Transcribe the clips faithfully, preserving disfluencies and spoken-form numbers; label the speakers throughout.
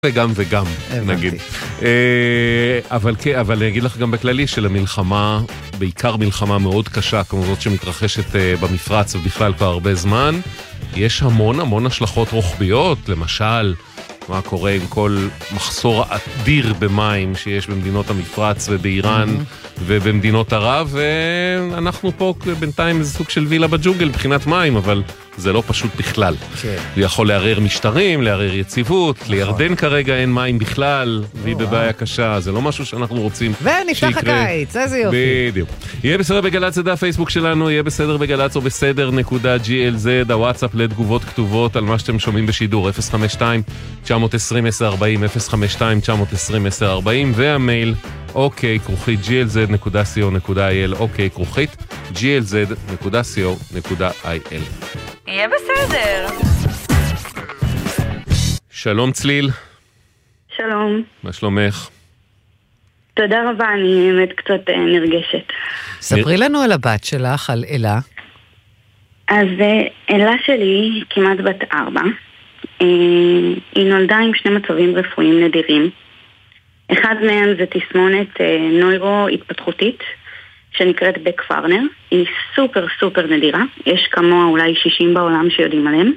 Speaker 1: וגם וגם, נגיד. אבל אבל אני אגיד לך גם בכללי שלמלחמה, בעיקר מלחמה מאוד קשה, כמו זאת שמתרחשת במפרץ ובכלל כבר הרבה זמן, יש המון המון השלכות רוחביות, למשל, מה קורה עם כל מחסור אדיר במים שיש במדינות המפרץ ובאיראן ובמדינות ערב, ואנחנו פה בינתיים איזה סוג של וילה בג'ונגל מבחינת מים, אבל זה לא פשוט בכלל. זה יכול לערער משטרים, לערער יציבות, לירדן כרגע אין מים בכלל, והיא בבעיה קשה, זה לא משהו שאנחנו רוצים שיקרה.
Speaker 2: ונפתח הקיץ, איזה יופי.
Speaker 1: בדיוק. יהיה בסדר בגלץ, זה הפייסבוק שלנו, יהיה בסדר בגלץ או בסדר נקודה ג'י אל זד, הוואטסאפ לתגובות כתובות על מה שאתם שומעים בשידור, אפס חמש שתיים תשע עשרים עשר ארבעים, אפס חמש שתיים תשע עשרים עשר ארבעים, והמייל אוקיי כרוכית ג'י אל זד נקודה סי או נקודה איי אל, אוקיי כרוכית ג'י אל זד נקודה סי או נקודה איי אל.
Speaker 3: יהיה בסדר.
Speaker 1: שלום צליל.
Speaker 4: שלום.
Speaker 1: מה שלומך?
Speaker 4: תודה רבה, אני באמת קצת נרגשת.
Speaker 2: ספרי לנו על הבת שלך, על אלה.
Speaker 4: אז אלה שלי כמעט בת ארבע. היא נולדה עם שני מצבים רפואיים נדירים. אחד מהם זה תסמונת נוירו-התפתחותית, שנקראת בק-פרנר. היא סופר סופר נדירה. יש כמוה אולי שישים בעולם שיודעים עליהם.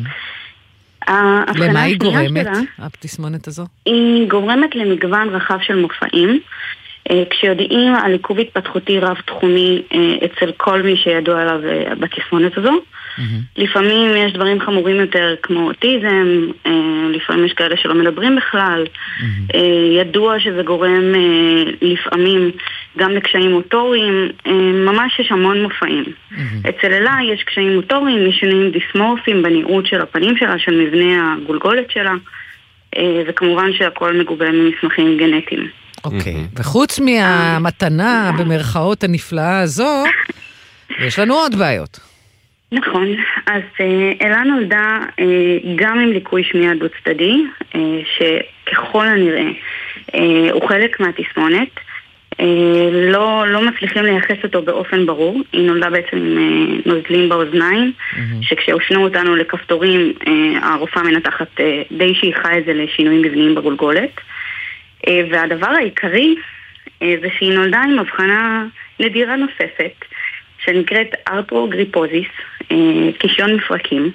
Speaker 2: למה היא גורמת, התסמונת הזו?
Speaker 4: היא גורמת למגוון רחב של מופעים. כשיודעים על עיכוב התפתחותי רב-תחומי אצל כל מי שידוע עליו בתסמונת הזו. לפעמים יש דברים חמורים יותר כמו אוטיזם, לפעמים יש כאלה שלא מדברים בכלל. ידוע שזה גורם לפעמים גם לקשיים מוטוריים, ממש יש המון מופעים. אצל אלה יש קשיים מוטוריים, יש שינויים דיסמורפיים בנראות של הפנים שלה, של מבנה הגולגולת שלה, וכמובן שהכל מגובה ממסמכים גנטיים.
Speaker 2: אוקיי, וחוץ מהמתנה במרכאות הנפלאה הזו, יש לנו עוד בעיות.
Speaker 4: נכון, אז אלה נולדה גם עם ליקוי שמיעה דו צדדי, שככל הנראה הוא חלק מהתסמונת, לא, לא מצליחים לייחס אותו באופן ברור. היא נולדה בעצם עם נוזלים באוזניים, שכשהושנו אותנו לכפתורים, הרופאה מנתחת די שייכה את זה לשינויים מבניים בגולגולת. והדבר העיקרי זה שהיא נולדה עם הבחנה נדירה נוספת, שנקראת ארתרוגריפוזיס, קישיון מפרקים,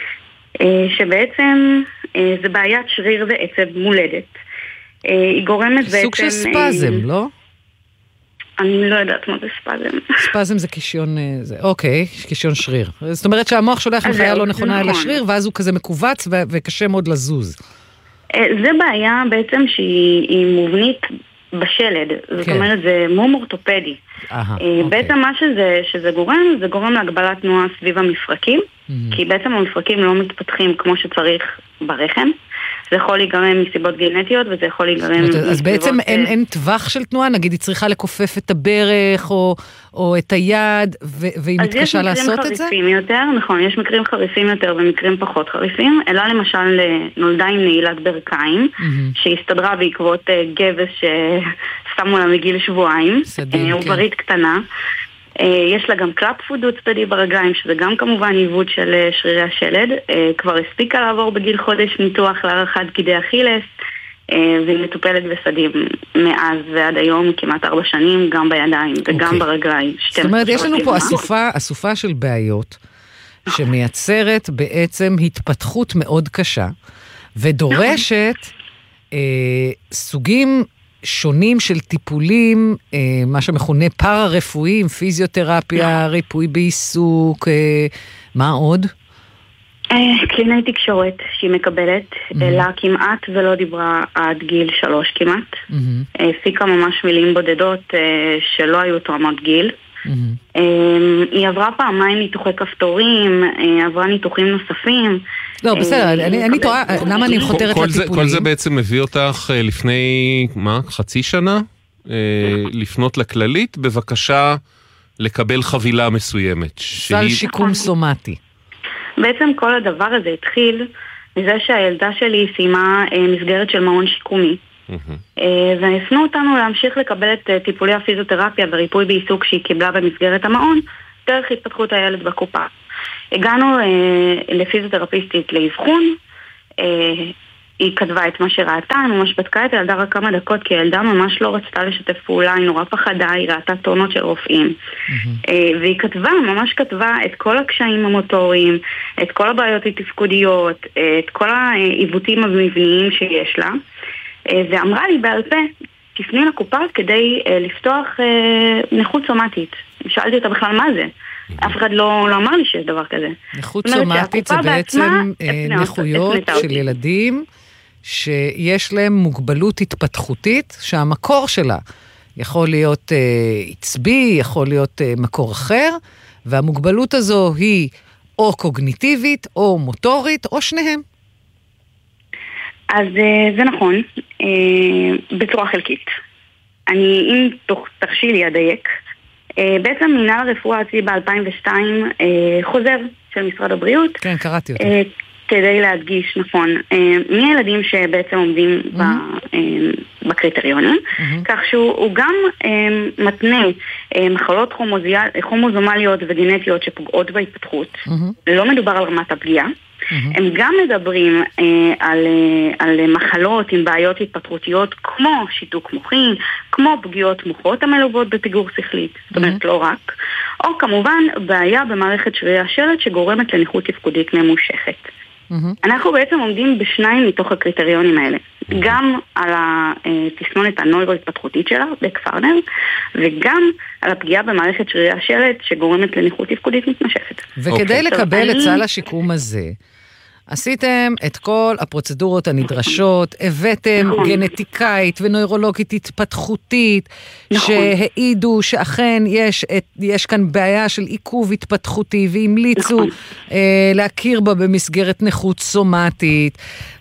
Speaker 4: שבעצם זה בעיית שריר ועצב מולדת. היא גורמת בעצם...
Speaker 2: סוג של ספזם, לא?
Speaker 4: אני לא יודעת מה זה ספזם.
Speaker 2: ספזם זה קישיון, אוקיי, קישיון שריר. זאת אומרת שהמוח שולח לחיה לא נכונה אל השריר, ואז הוא כזה מקובץ וקשה מאוד לזוז.
Speaker 4: זה בעיה בעצם שהיא מובנית בשלד, זאת אומרת זה מום אורתופדי. בעצם מה שזה, שזה גורם, זה גורם להגבלת תנועה סביב המפרקים, כי בעצם המפרקים לא מתפתחים כמו שצריך ברחם. זה יכול להיגרם מסיבות גנטיות, וזה יכול להיגרם מסיבות...
Speaker 2: אז בעצם אין, אין טווח של תנועה? נגיד, היא צריכה לכופף את הברך, או, או את היד, ו- והיא מתקשה לעשות את זה?
Speaker 4: אז יש מקרים חריפים יותר, נכון, יש מקרים חריפים יותר ומקרים פחות חריפים, אלא למשל נולדה עם נעילת ברכיים, mm-hmm. שהסתדרה בעקבות גבס ששמו לה מגיל שבועיים, עוברית כן. קטנה. יש לה גם קלאפפוד דו צדדי ברגליים, שזה גם כמובן עיוות של שרירי השלד. כבר הספיקה לעבור בגיל חודש ניתוח להערכת גידי אכילס, והיא מטופלת בסדים מאז ועד היום כמעט ארבע שנים, גם בידיים וגם okay. ברגליים.
Speaker 2: זאת אומרת, יש לנו פה אסופה, אסופה של בעיות, שמייצרת בעצם התפתחות מאוד קשה, ודורשת אה, סוגים שונים של טיפולים, אה, מה שמכונה פארה-רפואיים, פיזיותרפיה, ריפוי בעיסוק, אה, מה עוד?
Speaker 4: קלינאי תקשורת שהיא מקבלת, אלא כמעט ולא דיברה עד גיל שלוש כמעט. הפיקה ממש מילים בודדות שלא היו תואמות גיל. היא עברה פעמיים ניתוחי כפתורים, עברה ניתוחים נוספים.
Speaker 2: לא, בסדר, אני תוהה, למה אני חותרת לטיפולים?
Speaker 1: כל זה בעצם מביא אותך לפני, מה, חצי שנה? לפנות לכללית, בבקשה לקבל חבילה מסוימת.
Speaker 2: סל שיקום סומטי.
Speaker 4: בעצם כל הדבר הזה התחיל מזה שהילדה שלי סיימה מסגרת של מעון שיקומי. והפנו אותנו להמשיך לקבל את טיפולי הפיזיותרפיה וריפוי בעיסוק שהיא קיבלה במסגרת המעון דרך התפתחות הילד בקופה. הגענו לפיזיותרפיסטית לאבחון, היא כתבה את מה שראתה, היא ממש בדקה את הילדה רק כמה דקות, כי הילדה ממש לא רצתה לשתף פעולה, היא נורא פחדה, היא ראתה טונות של רופאים. Mm-hmm. והיא כתבה, ממש כתבה את כל הקשיים המוטוריים, את כל הבעיות התפקודיות, את כל העיוותים המבניים שיש לה, ואמרה לי בעל פה, תפני לקופה כדי לפתוח נכות סומטית. שאלתי אותה בכלל מה זה. אף אחד לא, לא אמר לי שיש דבר כזה.
Speaker 2: נכות סומטית זה בעצם נכויות של ילדים שיש להם מוגבלות התפתחותית, שהמקור שלה יכול להיות עצבי, יכול להיות מקור אחר, והמוגבלות הזו היא או קוגניטיבית, או מוטורית, או שניהם.
Speaker 4: אז זה נכון, בצורה חלקית. אני, אם תרשי לי אדייק, בעצם מינהל הרפואה הוציא ב-אלפיים ושתיים חוזר של משרד הבריאות.
Speaker 2: כן, קראתי אותו.
Speaker 4: כדי להדגיש, נכון, מי הילדים שבעצם עומדים בקריטריונים, כך שהוא גם מתנה מחלות כרומוזומליות וגנטיות שפוגעות בהתפתחות, לא מדובר על רמת הפגיעה, הם גם מדברים על, על מחלות עם בעיות התפתחותיות כמו שיתוק מוחין, כמו פגיעות מוחות המלוות בפיגור שכלית, זאת אומרת לא רק, או כמובן בעיה במערכת שרירי השלד שגורמת לנכות תפקודית ממושכת. אנחנו בעצם עומדים בשניים מתוך הקריטריונים האלה, גם על התסמונת הנוירו-התפתחותית שלה, בקפרנר, וגם על הפגיעה במערכת שרירי השלד שגורמת לנכות תפקודית מתמשכת.
Speaker 2: וכדי לקבל את סל השיקום הזה, עשיתם את כל הפרוצדורות הנדרשות, הבאתם גנטיקאית ונוירולוגית התפתחותית, שהעידו שאכן יש, יש כאן בעיה של עיכוב התפתחותי, והמליצו להכיר בה במסגרת נכות סומטית,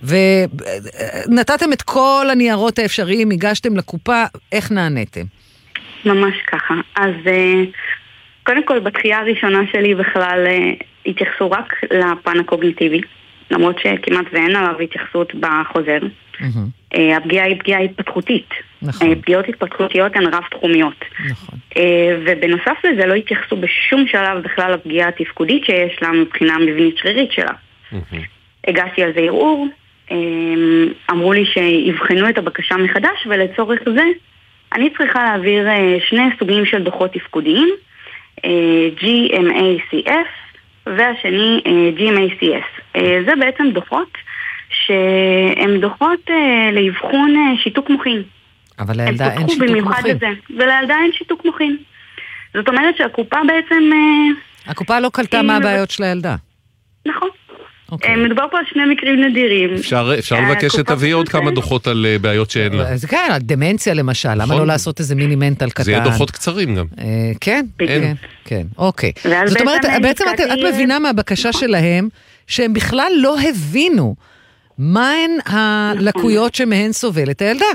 Speaker 2: ונתתם את כל הניירות האפשריים, הגשתם לקופה, איך נעניתם?
Speaker 4: ממש ככה. אז קודם כל, בתחייה הראשונה שלי בכלל התייחסו רק לפן הקוגניטיבי, למרות שכמעט ואין עליו התייחסות בחוזר. הפגיעה היא פגיעה התפתחותית. פגיעות התפתחותיות הן רב-תחומיות. ובנוסף לזה לא התייחסו בשום שלב בכלל לפגיעה התפקודית שיש לה מבחינה מבנית שרירית שלה. הגעתי על זה ערעור, אמרו לי שיבחנו את הבקשה מחדש, ולצורך זה אני צריכה להעביר שני סוגים של דוחות תפקודיים, ג'י אם איי סי אף והשני ג'י אם איי סי אס. זה בעצם דוחות שהם דוחות לאבחון שיתוק מוחין.
Speaker 2: אבל לילדה אין שיתוק מוחין.
Speaker 4: ולילדה אין שיתוק מוחין. זאת אומרת שהקופה בעצם...
Speaker 2: הקופה לא קלטה מה הבעיות של הילדה.
Speaker 4: נכון. מדובר פה על שני מקרים נדירים.
Speaker 1: אפשר לבקש שתביא עוד כמה דוחות על בעיות שאין לה.
Speaker 2: זה כן, על דמנציה למשל, למה לא לעשות איזה מיני מנטל קטן?
Speaker 1: זה יהיה דוחות קצרים גם.
Speaker 2: כן, כן, כן, אוקיי. זאת אומרת, בעצם את מבינה מהבקשה שלהם, שהם בכלל לא הבינו מהן הלקויות שמהן סובלת הילדה.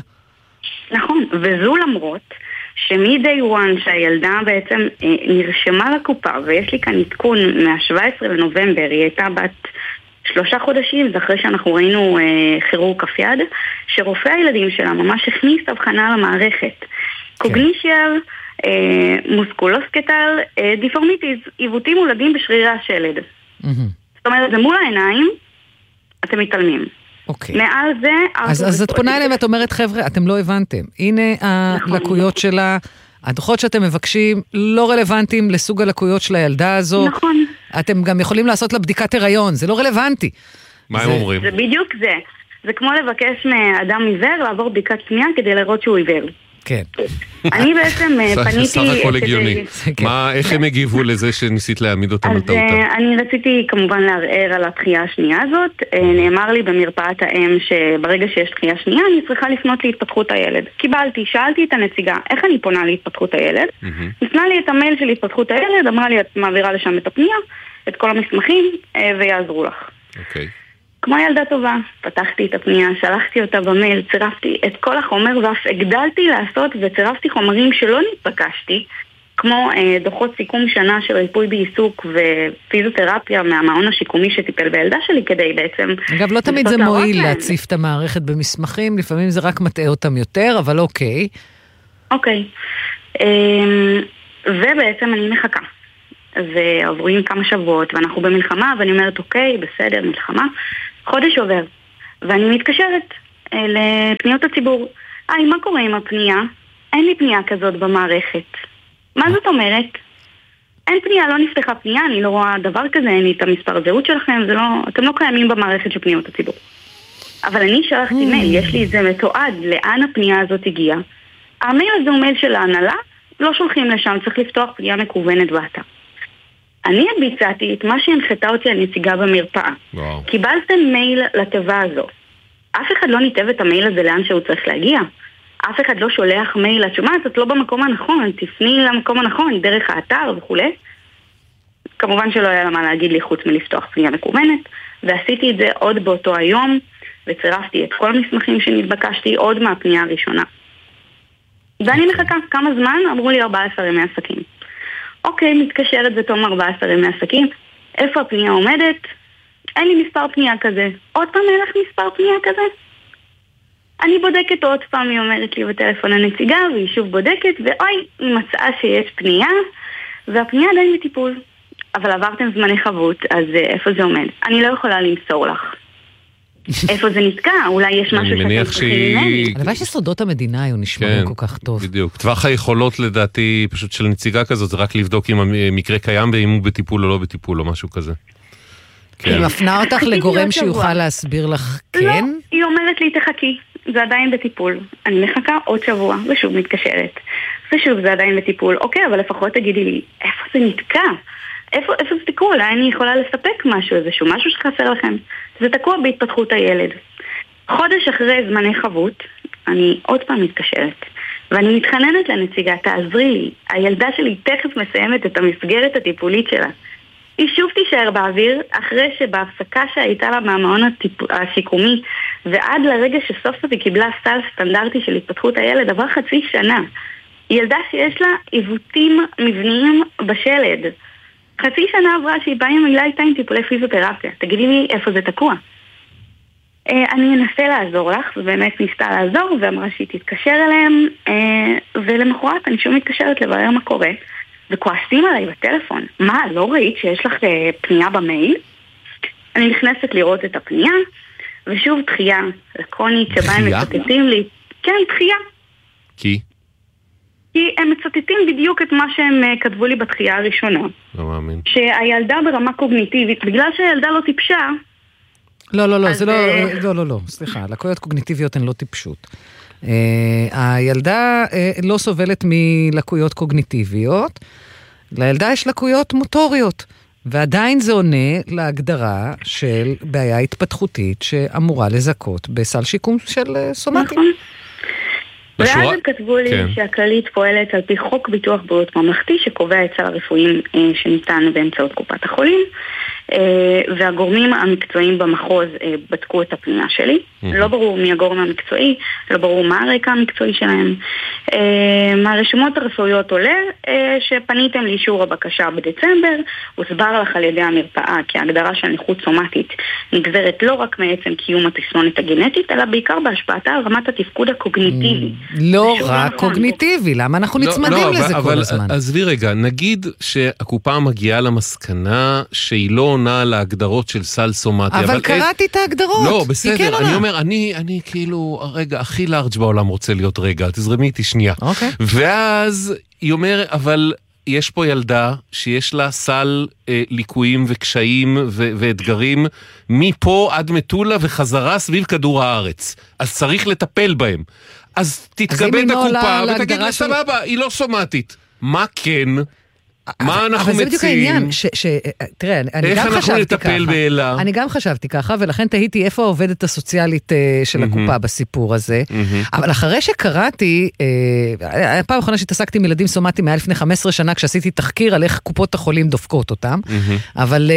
Speaker 4: נכון, וזו למרות שמדי וואן שהילדה בעצם נרשמה לקופה, ויש לי כאן עדכון מה-שבעה עשר לנובמבר, היא הייתה בת שלושה חודשים, זה אחרי שאנחנו ראינו אה, חירור כף יד, שרופא הילדים שלה ממש הכניס הבחנה למערכת. קוגנישיאל, אה, מוסקולוסקטל, אה, דיפורמיטיז, עיוותים מולדים בשרירי השלד. Mm-hmm. זאת אומרת, זה מול העיניים, אתם מתעלמים.
Speaker 2: אוקיי.
Speaker 4: מעל זה...
Speaker 2: אז, אז את פונה אליהם ואת אומרת, חבר'ה, אתם לא הבנתם. הנה הלקויות שלה, הדוחות שאתם מבקשים לא רלוונטיים לסוג הלקויות של הילדה הזו.
Speaker 4: נכון.
Speaker 2: אתם גם יכולים לעשות לה בדיקת הריון, זה לא רלוונטי.
Speaker 1: מה הם אומרים?
Speaker 4: זה בדיוק זה. זה כמו לבקש מאדם עיוור לעבור בדיקת שמיעה כדי לראות שהוא עיוור.
Speaker 2: כן.
Speaker 4: אני בעצם פניתי...
Speaker 1: סך הכל הגיוני. איך הם הגיבו לזה שניסית להעמיד אותם על טעותם?
Speaker 4: אני רציתי כמובן לערער על התחייה השנייה הזאת. נאמר לי במרפאת האם שברגע שיש תחייה שנייה אני צריכה לפנות להתפתחות הילד. קיבלתי, שאלתי את הנציגה איך אני פונה להתפתחות הילד. נתנה לי את המייל של התפתחות הילד, אמרה לי את מעבירה לשם את הפנייה, את כל המסמכים ויעזרו לך.
Speaker 1: אוקיי.
Speaker 4: כמו ילדה טובה, פתחתי את הפנייה, שלחתי אותה במייל, צירפתי את כל החומר ואף הגדלתי לעשות וצירפתי חומרים שלא נתבקשתי, כמו אה, דוחות סיכום שנה של ריפוי בעיסוק ופיזיותרפיה מהמעון השיקומי שטיפל בילדה שלי כדי בעצם...
Speaker 2: אגב, לא תמיד זה מועיל להציף את המערכת במסמכים, לפעמים זה רק מטעה אותם יותר, אבל אוקיי.
Speaker 4: אוקיי. אה, ובעצם אני מחכה. ועוברים כמה שבועות ואנחנו במלחמה ואני אומרת אוקיי, בסדר, מלחמה. חודש עובר ואני מתקשרת לפניות הציבור. היי, מה קורה עם הפנייה? אין לי פנייה כזאת במערכת. מה זאת אומרת? אין פנייה, לא נפתחה פנייה, אני לא רואה דבר כזה, אין לי את המספר הזהות שלכם, זה לא, אתם לא קיימים במערכת של פניות הציבור. אבל אני שלחתי מייל, יש לי את זה מתועד, לאן הפנייה הזאת הגיעה. המייל הזה הוא מייל של ההנהלה, לא שולחים לשם, צריך לפתוח פנייה מקוונת באתר. אני ביצעתי את מה שהנחתה אותי הנציגה במרפאה.
Speaker 1: וואו.
Speaker 4: קיבלתם מייל לתיבה הזו. אף אחד לא ניתב את המייל הזה לאן שהוא צריך להגיע. אף אחד לא שולח מייל, את שומעת, את לא במקום הנכון, תפני למקום הנכון, דרך האתר וכו'. כמובן שלא היה לה מה להגיד לי חוץ מלפתוח פנייה מקוונת, ועשיתי את זה עוד באותו היום, וצירפתי את כל המסמכים שנתבקשתי עוד מהפנייה הראשונה. ואני מחכה כמה זמן, אמרו לי ארבעה עשר ימי עסקים. אוקיי, מתקשרת בתום ארבעה עשר ימי עסקים, איפה הפנייה עומדת? אין לי מספר פנייה כזה. עוד פעם אין לך מספר פנייה כזה? אני בודקת עוד פעם, היא אומרת לי בטלפון הנציגה, והיא שוב בודקת, ואוי, היא מצאה שיש פנייה, והפנייה עדיין בטיפול. אבל עברתם זמני חבות, אז איפה זה עומד? אני לא יכולה למסור לך. איפה זה נתקע? אולי יש משהו שאתם צריכים ממני.
Speaker 2: הלוואי שסודות המדינה היו נשמעים כל כך טוב.
Speaker 1: בדיוק. טווח היכולות לדעתי פשוט של נציגה כזאת, זה רק לבדוק אם המקרה קיים ואם הוא בטיפול או לא בטיפול או משהו כזה.
Speaker 2: היא מפנה אותך לגורם שיוכל להסביר לך כן?
Speaker 4: לא, היא אומרת לי תחכי, זה עדיין בטיפול. אני מחכה עוד שבוע ושוב מתקשרת. ושוב זה עדיין בטיפול. אוקיי, אבל לפחות תגידי לי, איפה זה נתקע? איפה, איפה זה תקוע? אולי אני יכולה לספק משהו, איזשהו משהו שחסר לכם. זה תקוע בהתפתחות הילד. חודש אחרי זמני חבות, אני עוד פעם מתקשרת, ואני מתחננת לנציגה, תעזרי לי, הילדה שלי תכף מסיימת את המסגרת הטיפולית שלה. היא שוב תישאר באוויר, אחרי שבהפסקה שהייתה לה מהמעון הטיפ... השיקומי, ועד לרגע שסוף סוף היא קיבלה סל סטנדרטי של התפתחות הילד, עבר חצי שנה. היא ילדה שיש לה עיוותים מבניים בשלד. חצי שנה עברה שהיא באה עם מילה איתה עם טיפולי פיזיותרפיה. תגידי לי איפה זה תקוע. אני אנסה לעזור לך, ובאמת ניסתה לעזור, ואמרה שהיא תתקשר אליהם, ולמחרת אני שוב מתקשרת לברר מה קורה, וכועסים עליי בטלפון. מה, לא ראית שיש לך פנייה במייל? אני נכנסת לראות את הפנייה, ושוב דחייה לקונית שבה הם מצטטים לי. כן, דחייה.
Speaker 1: כי?
Speaker 4: כי הם מצטטים בדיוק את מה שהם כתבו לי בתחייה הראשונה.
Speaker 1: לא מאמין.
Speaker 4: שהילדה ברמה קוגניטיבית, בגלל שהילדה לא טיפשה...
Speaker 2: לא, לא, לא, זה לא, לא, לא, לא, סליחה, לקויות קוגניטיביות הן לא טיפשות. הילדה לא סובלת מלקויות קוגניטיביות, לילדה יש לקויות מוטוריות, ועדיין זה עונה להגדרה של בעיה התפתחותית שאמורה לזכות בסל שיקום של סומטים.
Speaker 4: נכון. ואז הם כתבו לי שהכללית פועלת על פי חוק ביטוח בריאות ממלכתי שקובע את סל הרפואיים שניתן באמצעות קופת החולים, והגורמים המקצועיים במחוז בדקו את הפנייה שלי. לא ברור מי הגורם המקצועי, לא ברור מה הרקע המקצועי שלהם. מהרשימות הרפואיות עולה שפניתם לאישור הבקשה בדצמבר, הוסבר לך על ידי המרפאה כי ההגדרה של נכות סומטית נגזרת לא רק מעצם קיום התסמונת הגנטית, אלא בעיקר בהשפעתה על רמת התפקוד הקוגניטיבי.
Speaker 2: לא רק קוגניטיבי, למה אנחנו נצמדים לזה כל הזמן?
Speaker 1: עזבי רגע, נגיד שהקופה מגיעה למסקנה שהיא לא עונה להגדרות של סל סומטי.
Speaker 2: אבל קראתי את ההגדרות.
Speaker 1: לא, בסדר, אני אומר, אני כאילו, רגע, הכי לארג' בעולם רוצה להיות רגע, תזרמי איתי שנייה. ואז היא אומרת, אבל יש פה ילדה שיש לה סל ליקויים וקשיים ואתגרים מפה עד מטולה וחזרה סביב כדור הארץ. אז צריך לטפל בהם. אז תתכבד הקופה ותגיד לה, סבבה, היא לא סומטית. מה כן? מה אנחנו מציעים?
Speaker 2: אבל זה בדיוק העניין, תראה, אני גם חשבתי ככה. אני גם חשבתי ככה, ולכן תהיתי איפה העובדת הסוציאלית של הקופה בסיפור הזה. אבל אחרי שקראתי, הפעם האחרונה שהתעסקתי עם ילדים סומטיים היה לפני חמש עשרה שנה, כשעשיתי תחקיר על איך קופות החולים דופקות אותם, אבל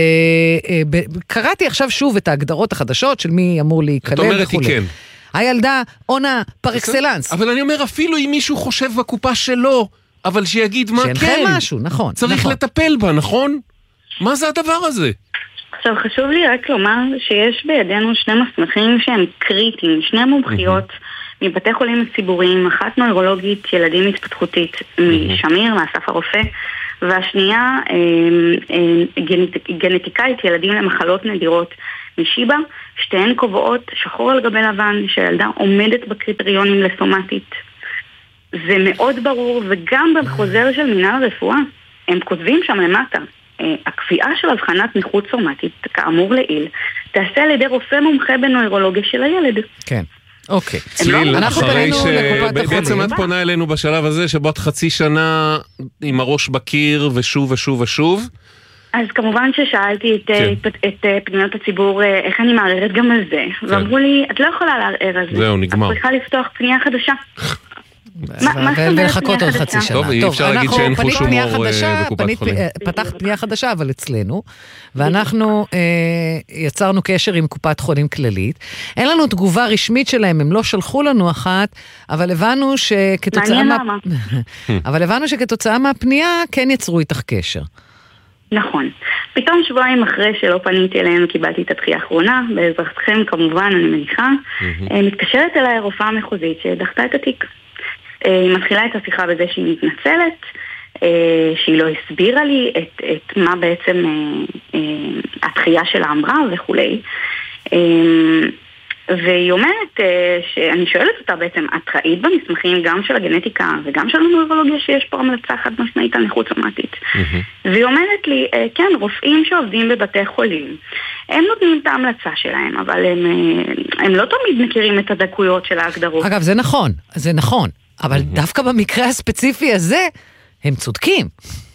Speaker 2: קראתי עכשיו שוב את ההגדרות החדשות של מי אמור להיכלל וכו'.
Speaker 1: את אומרת היא כן.
Speaker 2: הילדה עונה פר אקסלנס.
Speaker 1: אבל אני אומר, אפילו אם מישהו חושב בקופה שלו, אבל שיגיד מה כן.
Speaker 2: משהו, נכון.
Speaker 1: צריך
Speaker 2: נכון.
Speaker 1: לטפל בה, נכון? מה זה הדבר הזה?
Speaker 4: עכשיו, חשוב לי רק לומר שיש בידינו שני מסמכים שהם קריטיים, שני מומחיות mm-hmm. מבתי חולים ציבוריים, אחת נוירולוגית, ילדים התפתחותית, mm-hmm. משמיר, מאסף הרופא, והשנייה גנט, גנטיקאית, ילדים למחלות נדירות, משיבה, שתיהן קובעות שחור על גבי לבן שהילדה עומדת בקריטריונים לסומטית. זה מאוד ברור, וגם בחוזר של מינהל הרפואה, הם כותבים שם למטה, הקביעה של הבחנת נכות סומטית, כאמור לעיל, תעשה על ידי רופא מומחה בנוירולוגיה של הילד.
Speaker 2: כן. אוקיי.
Speaker 1: צליל, אחרי ש... בעצם את פונה אלינו בשלב הזה, שבו את חצי שנה עם הראש בקיר ושוב ושוב ושוב.
Speaker 4: אז כמובן ששאלתי את, כן. את, את, את פניות הציבור איך אני מערערת גם על זה. כן. ואמרו לי, את לא יכולה לערער על זה.
Speaker 1: זהו, נגמר.
Speaker 4: את צריכה לפתוח פנייה חדשה.
Speaker 2: ולחכות עוד חצי שנה.
Speaker 1: טוב, אי אפשר להגיד שאין חוש הומור בקופת חולים.
Speaker 2: פתחת פנייה חדשה, אבל אצלנו, ואנחנו יצרנו קשר עם קופת חולים כללית. אין לנו תגובה רשמית שלהם, הם לא שלחו לנו אחת, אבל הבנו שכתוצאה מה... אבל הבנו שכתוצאה מהפנייה כן יצרו איתך קשר.
Speaker 4: נכון. פתאום שבועיים אחרי שלא פניתי אליהם, קיבלתי את התחייה האחרונה, בעזרתכם כמובן, אני מניחה, מתקשרת אליי הרופאה המחוזית שדחתה את התיק. היא מתחילה את השיחה בזה שהיא מתנצלת, שהיא לא הסבירה לי את, את מה בעצם התחייה שלה אמרה וכולי. והיא אומרת שאני שואלת אותה בעצם, את ראית במסמכים גם של הגנטיקה וגם של הנוירולוגיה שיש פה המלצה חד משמעית על נכות סומטית. והיא אומרת לי, כן, רופאים שעובדים בבתי חולים, הם נותנים את ההמלצה שלהם, אבל הם, הם לא תמיד מכירים את הדקויות של ההגדרות.
Speaker 2: אגב, זה נכון, זה נכון. אבל דווקא במקרה הספציפי הזה, הם צודקים.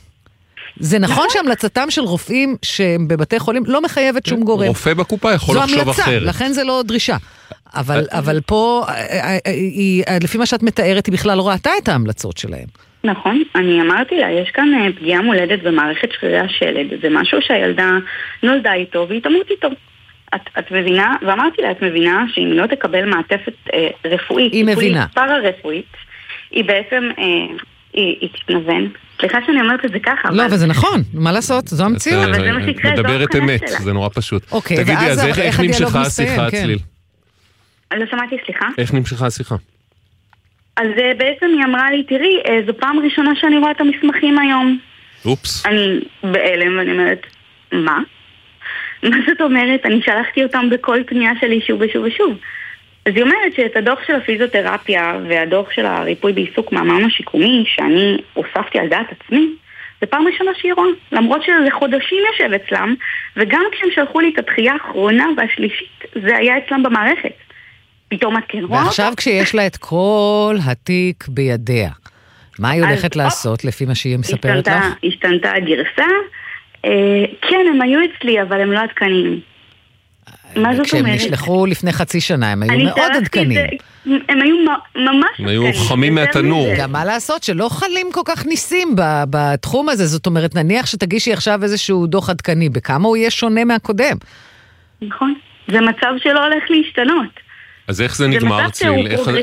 Speaker 2: זה נכון שהמלצתם של רופאים שהם בבתי חולים לא מחייבת שום גורם.
Speaker 1: רופא בקופה יכול לחשוב אחרת.
Speaker 2: זו המלצה, לכן זה לא דרישה. אבל, אבל פה, לפי מה שאת מתארת, היא בכלל לא ראתה את ההמלצות שלהם.
Speaker 4: נכון, אני אמרתי לה, יש כאן פגיעה מולדת במערכת שרירי השלד. זה משהו שהילדה נולדה איתו והיא תמות איתו. את, את מבינה, ואמרתי לה, את מבינה שאם לא תקבל מעטפת אה, רפואית,
Speaker 2: היא מבינה.
Speaker 4: פארה-רפואית, היא בעצם, אה, היא, היא תתנוון. סליחה שאני אומרת את זה ככה.
Speaker 2: לא, אבל זה נכון, מה לעשות? זו המציאות.
Speaker 4: אבל זה מה שיקרה, זו
Speaker 1: מדברת אמת, זה נורא פשוט. תגידי, אז איך נמשכה השיחה, צליל?
Speaker 4: לא שמעתי, סליחה.
Speaker 1: איך נמשכה השיחה?
Speaker 4: אז בעצם היא אמרה לי, תראי, זו פעם ראשונה שאני רואה את המסמכים היום.
Speaker 1: אופס.
Speaker 4: אני בהלם, ואני אומרת, מה? מה זאת אומרת? אני שלחתי אותם בכל פנייה שלי שוב ושוב ושוב. אז היא אומרת שאת הדוח של הפיזיותרפיה והדוח של הריפוי בעיסוק מהמעון השיקומי, שאני הוספתי על דעת עצמי, זה פעם ראשונה שהיא רואה. למרות שזה חודשים יושב אצלם, וגם כשהם שלחו לי את התחייה האחרונה והשלישית, זה היה אצלם במערכת. פתאום את כן רואה אותה.
Speaker 2: ועכשיו כשיש לה את כל התיק בידיה, מה היא הולכת לעשות לפי מה שהיא מספרת לך?
Speaker 4: השתנתה הגרסה. כן, הם היו אצלי, אבל הם לא עדכניים. מה זאת אומרת?
Speaker 2: כשהם נשלחו לפני חצי שנה, הם היו מאוד עדכניים.
Speaker 4: הם היו ממש...
Speaker 1: הם היו חמים מהתנור.
Speaker 2: גם מה לעשות שלא חלים כל כך ניסים בתחום הזה, זאת אומרת, נניח שתגישי עכשיו איזשהו דוח עדכני, בכמה הוא יהיה שונה מהקודם.
Speaker 4: נכון, זה מצב שלא הולך להשתנות.
Speaker 1: אז איך זה נגמר, צליל?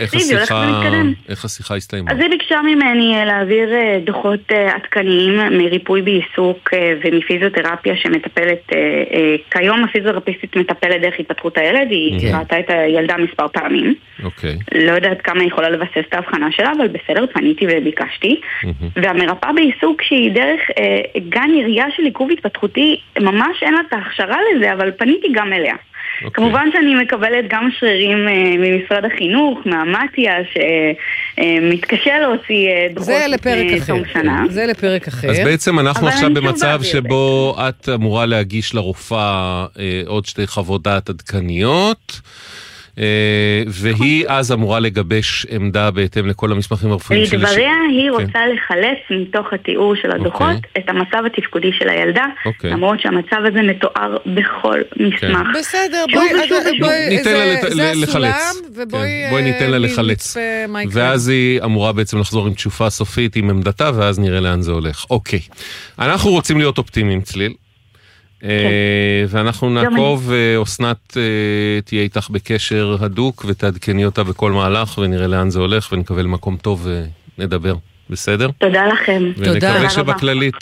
Speaker 1: איך השיחה הסתיימה?
Speaker 4: אז היא ביקשה ממני להעביר דוחות עדכניים מריפוי בעיסוק ומפיזיותרפיה שמטפלת, כיום הפיזיותרפיסטית מטפלת דרך התפתחות הילד, היא ראתה את הילדה מספר פעמים. לא יודעת כמה היא יכולה לבסס את ההבחנה שלה, אבל בסדר, פניתי וביקשתי. והמרפאה בעיסוק שהיא דרך גן עירייה של עיכוב התפתחותי, ממש אין לה את ההכשרה לזה, אבל פניתי גם אליה. Okay. כמובן שאני מקבלת גם שרירים uh, ממשרד החינוך, מהמתיה, שמתקשה להוציא uh, דוחות תום שנה.
Speaker 2: זה לפרק אחר.
Speaker 1: אז בעצם אנחנו עכשיו במצב שבו את אמורה להגיש לרופאה uh, עוד שתי חוות דעת עדכניות, uh, והיא אז אמורה לגבש עמדה בהתאם לכל המסמכים הרפואיים של...
Speaker 4: לדבריה היא רוצה כן. לחלץ מתוך התיאור של הדוחות okay. את המצב התפקודי של הילדה, okay. למרות שהמצב הזה מתואר בכל מסמך.
Speaker 2: Okay. בסדר, בואי,
Speaker 1: ניתן לה לחלץ. בואי ניתן לה לחלץ. ואז היא אמורה בעצם לחזור עם תשופה סופית עם עמדתה, ואז נראה לאן זה הולך. אוקיי. אנחנו רוצים להיות אופטימיים, צליל. ואנחנו נעקוב, אסנת תהיה איתך בקשר הדוק ותעדכני אותה בכל מהלך ונראה לאן זה הולך ונקבל מקום טוב ונדבר, בסדר?
Speaker 4: תודה לכם.
Speaker 1: ונקווה שבכללית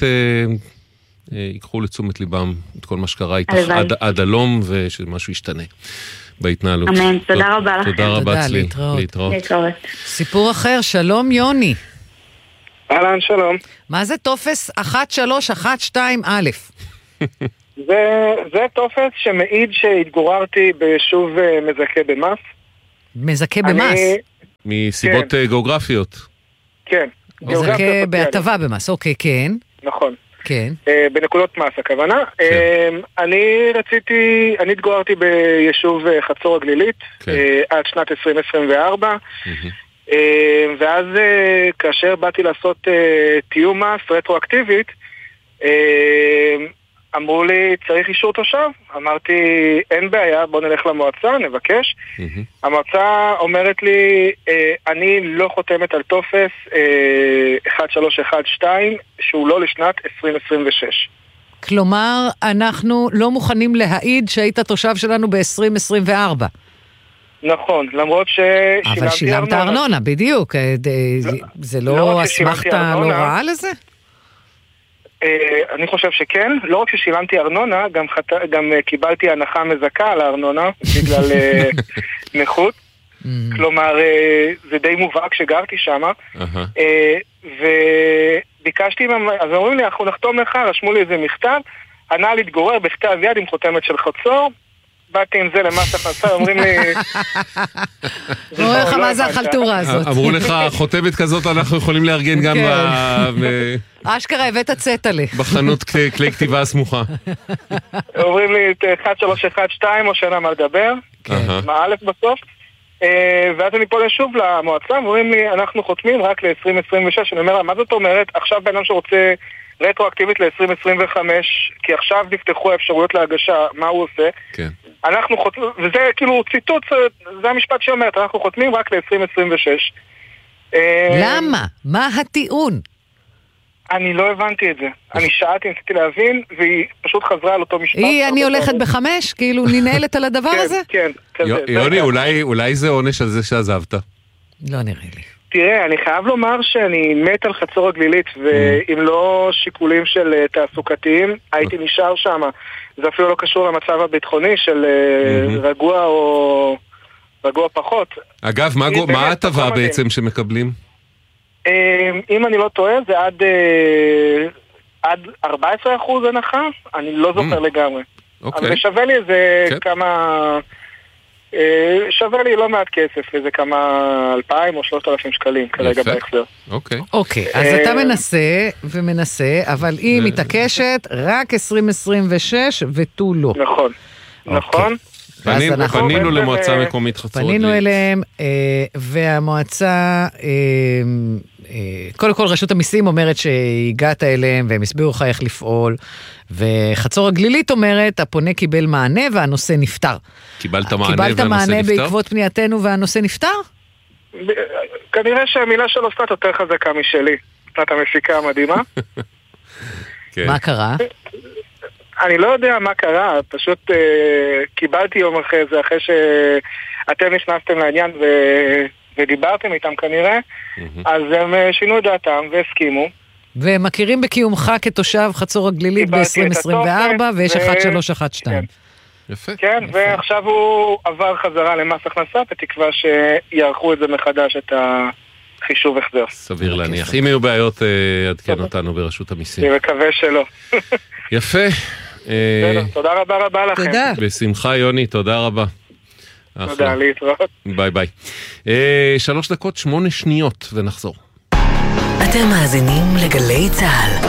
Speaker 1: ייקחו לתשומת ליבם את כל מה שקרה איתך עד הלום ושמשהו ישתנה בהתנהלות.
Speaker 4: אמן, תודה רבה לכם.
Speaker 1: תודה רבה צליל.
Speaker 2: להתראות. סיפור אחר, שלום יוני.
Speaker 5: אהלן, שלום.
Speaker 2: מה זה טופס אחת שלוש אחת שתיים א'?
Speaker 5: זה, זה טופס שמעיד שהתגוררתי ביישוב מזכה במס.
Speaker 2: מזכה במס?
Speaker 1: מסיבות כן. גיאוגרפיות.
Speaker 5: כן.
Speaker 2: מזכה בהטבה במס, אוקיי, כן.
Speaker 5: נכון.
Speaker 2: כן.
Speaker 5: בנקודות מס הכוונה.
Speaker 1: כן.
Speaker 5: אני רציתי, אני התגוררתי ביישוב חצור הגלילית, כן. עד שנת עשרים עשרים וארבע, mm-hmm. ואז כאשר באתי לעשות תיאום מס רטרואקטיבית, אמרו לי, צריך אישור תושב. אמרתי, אין בעיה, בוא נלך למועצה, נבקש. Mm-hmm. המועצה אומרת לי, אני לא חותמת על טופס אחת שלוש אחת שתיים, שהוא לא לשנת עשרים עשרים ושש.
Speaker 2: כלומר, אנחנו לא מוכנים להעיד שהיית תושב שלנו ב-עשרים עשרים וארבע.
Speaker 5: נכון, למרות ששילמתי ארנונה.
Speaker 2: אבל שילמת ארנונה, בדיוק. זה לא אסמכת לא רעה לזה?
Speaker 5: אני חושב שכן, לא רק ששילמתי ארנונה, גם, חת... גם קיבלתי הנחה מזכה על הארנונה בגלל נכות. כלומר, זה די מובהק שגרתי שם. וביקשתי, אז אומרים לי, אנחנו נחתום לך, רשמו לי איזה מכתב, ענה להתגורר בכתב יד עם חותמת של חצור, באתי עם זה למס הכנסה, אומרים לי...
Speaker 2: אומרים לך מה זה החלטורה הזאת.
Speaker 1: אמרו לך, חותמת כזאת אנחנו יכולים לארגן גם
Speaker 2: אשכרה הבאת צטלה.
Speaker 1: בחנות כלי כתיבה הסמוכה.
Speaker 5: אומרים לי, אחת שלוש אחת שתיים או שנה מה לדבר, מה א' בסוף, ואז אני פונה שוב למועצה, ואומרים לי, אנחנו חותמים רק ל-עשרים עשרים ושש, אני אומר לה, מה זאת אומרת? עכשיו בן אדם שרוצה רטרואקטיבית ל-עשרים עשרים וחמש, כי עכשיו נפתחו האפשרויות להגשה, מה הוא עושה?
Speaker 1: כן.
Speaker 5: אנחנו חותמים, וזה כאילו ציטוט, זה המשפט שאומרת, אנחנו חותמים רק ל-עשרים עשרים ושש.
Speaker 2: למה? מה הטיעון?
Speaker 5: אני לא הבנתי את זה. אני שאלתי, ניסיתי להבין, והיא פשוט חזרה על אותו משפט.
Speaker 2: היא, אני הולכת בחמש? כאילו ננהלת על הדבר הזה?
Speaker 5: כן, כן.
Speaker 1: יוני, אולי זה עונש על זה שעזבת?
Speaker 2: לא נראה לי.
Speaker 5: תראה, אני חייב לומר שאני מת על חצור הגלילית, ואם לא שיקולים של תעסוקתיים, הייתי נשאר שם. זה אפילו לא קשור למצב הביטחוני של רגוע או רגוע פחות.
Speaker 1: אגב, מה ההטבה בעצם שמקבלים?
Speaker 5: אם אני לא טועה, זה עד עד ארבעה עשר אחוז הנחה, אני לא זוכר לגמרי. אבל שווה לי איזה כמה... שווה לי לא מעט כסף, איזה כמה אלפיים או שלושת אלפים שקלים כרגע בהחזר.
Speaker 1: אוקיי.
Speaker 2: אוקיי, אז אתה מנסה ומנסה, אבל היא מתעקשת רק עשרים עשרים ושש ותו לא.
Speaker 5: נכון, נכון.
Speaker 1: פנינו למועצה מקומית חצור הגלילית.
Speaker 2: פנינו אליהם, והמועצה, קודם כל רשות המיסים אומרת שהגעת אליהם, והם הסבירו לך איך לפעול, וחצור הגלילית אומרת, הפונה קיבל מענה והנושא נפטר.
Speaker 1: קיבלת מענה
Speaker 2: קיבלת מענה בעקבות פנייתנו והנושא נפטר?
Speaker 5: כנראה שהמילה שלו קצת יותר חזקה משלי. קצת המפיקה המדהימה.
Speaker 2: מה קרה?
Speaker 5: אני לא יודע מה קרה, פשוט uh, קיבלתי יום אחרי זה, אחרי שאתם נכנסתם לעניין ו... ודיברתם איתם כנראה, mm-hmm. אז הם שינו את דעתם והסכימו.
Speaker 2: והם מכירים בקיומך כתושב חצור הגלילית ב-עשרים עשרים וארבע, ויש אחת שלוש אחת שתיים.
Speaker 5: כן, יפה. כן יפה. ועכשיו הוא עבר חזרה למס הכנסה, בתקווה שיערכו את זה מחדש, את החישוב החזר.
Speaker 1: סביר להניח. אם יהיו בעיות, עדכן אותנו ברשות המיסים.
Speaker 5: אני מקווה שלא.
Speaker 1: יפה.
Speaker 5: תודה רבה רבה לכם.
Speaker 2: תודה.
Speaker 1: בשמחה יוני, תודה רבה.
Speaker 5: תודה, להתראות.
Speaker 1: ביי ביי. שלוש דקות, שמונה שניות, ונחזור.
Speaker 6: אתם מאזינים לגלי צהל.